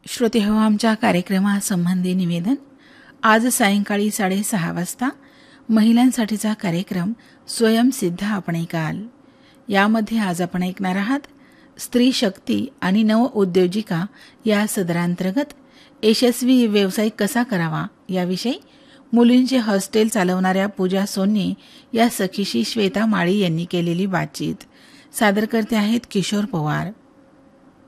श्रोते हो, आमच्या कार्यक्रमासंबंधी निवेदन. आज सायंकाळी 6:30 वाजता महिलांसाठीचा कार्यक्रम स्वयंसिद्ध आपण ऐकाल. यामध्ये आज आपण ऐकणार आहात स्त्री शक्ती आणि नव उद्योजिका या सदरांतर्गत यशस्वी व्यवसाय कसा करावा याविषयी मुलींचे हॉस्टेल चालवणाऱ्या पूजा सोन्ने या सखीशी श्वेता माळी यांनी केलेली बातचीत. सादर करते आहेत किशोर पवार.